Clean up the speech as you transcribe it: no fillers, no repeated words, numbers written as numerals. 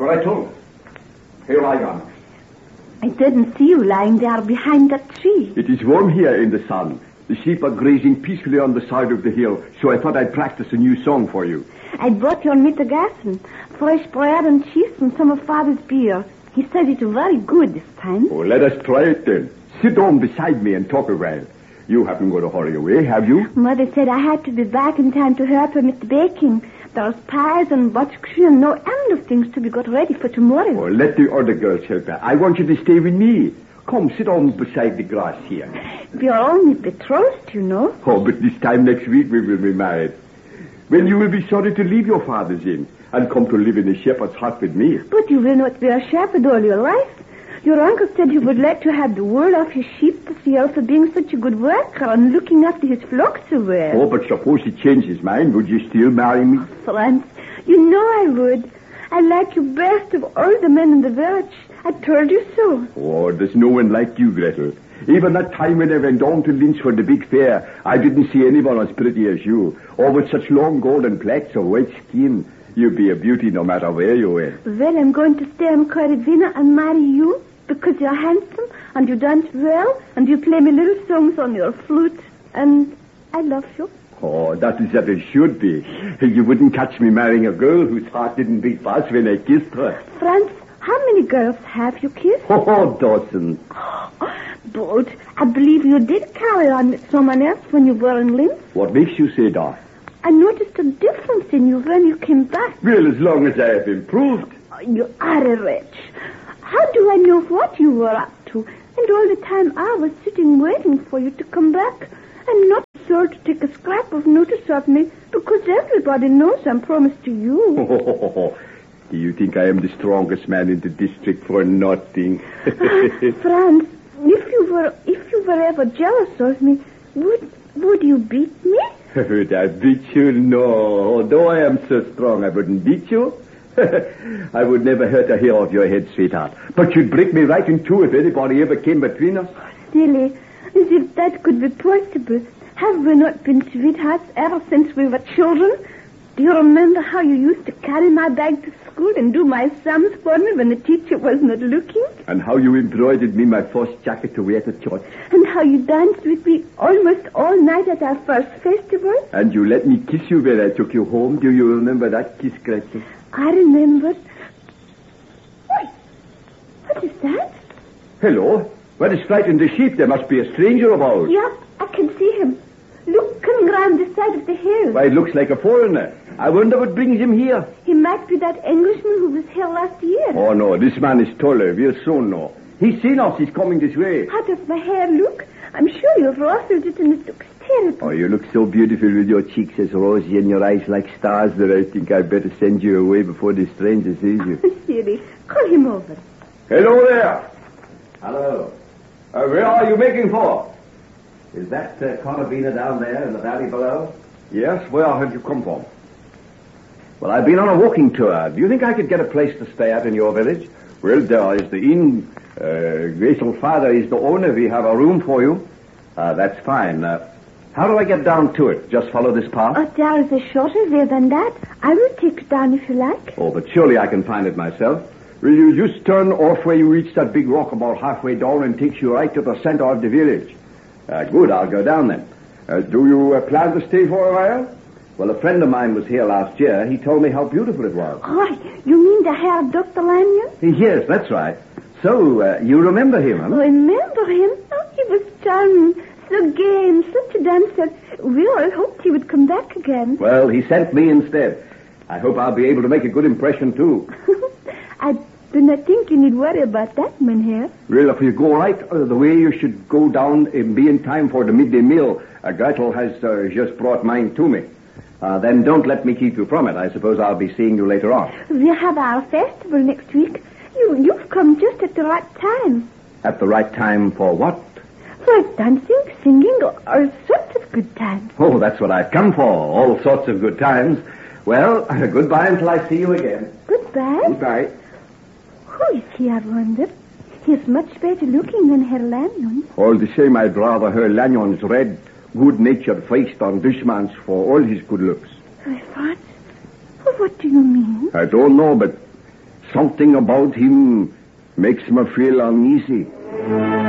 Gretel, here I am. I didn't see you lying there behind that tree. It is warm here in the sun. The sheep are grazing peacefully on the side of the hill, so I thought I'd practice a new song for you. I brought your mittagessen, fresh bread and cheese and some of Father's beer. He said it's very good this time. Oh, let us try it then. Sit down beside me and talk a while. You haven't got to hurry away, have you? Mother said I had to be back in time to help her with the baking. There's pies and butchkry and no end of things to be got ready for tomorrow. Oh, let the other girls help her. I want you to stay with me. Come, sit down beside the grass here. We're only betrothed, you know. Oh, but this time next week we will be married. When you will be sorry to leave your father's inn and come to live in a shepherd's hut with me. But you will not be a shepherd all your life. Your uncle said he would like to have the wool off his sheep this year for being such a good worker and looking after his flock so well. Oh, but suppose he changed his mind, would you still marry me? Franz, you know I would. I like you best of all the men in the village. I told you so. Oh, there's no one like you, Gretel. Even that time when I went down to Linz for the big fair, I didn't see anyone as pretty as you, or with such long golden plaits of white skin. You'd be a beauty no matter where you went. Well, I'm going to stay in Corvina and marry you because you're handsome and you dance well and you play me little songs on your flute and I love you. Oh, that is as it should be. You wouldn't catch me marrying a girl whose heart didn't beat fast when I kissed her. Franz, how many girls have you kissed? Oh, dozens. But I believe you did carry on with someone else when you were in Linz. What makes you say that? I noticed a difference in you when you came back. Well, as long as I have improved. You are a wretch. How do I know what you were up to? And all the time I was sitting waiting for you to come back. I'm not sure to take a scrap of notice of me because everybody knows I'm promised to you. Do you think I am the strongest man in the district for nothing? Franz, if you were ever jealous of me, would you beat me? Would I beat you? No. Although I am so strong, I wouldn't beat you. I would never hurt a hair of your head, sweetheart. But you'd break me right in two if anybody ever came between us. Silly. As if that could be possible. Have we not been sweethearts ever since we were children? Do you remember how you used to carry my bag to school and do my sums for me when the teacher was not looking? And how you embroidered me my first jacket to wear to church. And how you danced with me almost all night at our first festival. And you let me kiss you when I took you home. Do you remember that kiss, Gretel? I remember. Wait, what is that? Hello. What has frightened the sheep? There must be a stranger about. Yeah, I can see him. Look, coming round the side of the hill. Why, it looks like a foreigner. I wonder what brings him here. He might be that Englishman who was here last year. Oh, no, this man is taller. We'll soon know. He's seen us. He's coming this way. How does my hair look? I'm sure you've rustled it and it looks terrible. Oh, you look so beautiful with your cheeks as rosy and your eyes like stars that I think I'd better send you away before the stranger sees you. Silly. Call him over. Hello there. Hello. Where are you making for? Is that Corvina down there in the valley below? Yes, where have you come from? Well, I've been on a walking tour. Do you think I could get a place to stay at in your village? Well, there is the inn. Gretel's father is the owner. We have a room for you. That's fine. How do I get down to it? Just follow this path? Oh, there is a shorter way than that. I will take you down if you like. Oh, but surely I can find it myself. Will you just turn off where you reach that big rock about halfway down and takes you right to the center of the village? Good, I'll go down then. Do you plan to stay for a while? Well, a friend of mine was here last year. He told me how beautiful it was. Oh, you mean the Herr Dr. Lanyon? Yes, that's right. So, you remember him, huh? Remember him? Oh, he was charming, so gay and such a dancer. We all hoped he would come back again. Well, he sent me instead. I hope I'll be able to make a good impression, too. I do not think you need worry about that, Mynheer. Well, if you go right the way, you should go down and be in time for the midday meal. Gretel has just brought mine to me. Then don't let me keep you from it. I suppose I'll be seeing you later on. We have our festival next week. You've come just at the right time. At the right time for what? For dancing, singing, all sorts of good times. Oh, that's what I've come for. All sorts of good times. Well, goodbye until I see you again. Goodbye. Goodbye. Who is he, I wonder? He's much better looking than Herr Lanyon. All the same, I'd rather Herr Lanyon's red, good-natured face than this man's for all his good looks. What? What do you mean? I don't know, but Something about him makes me feel uneasy.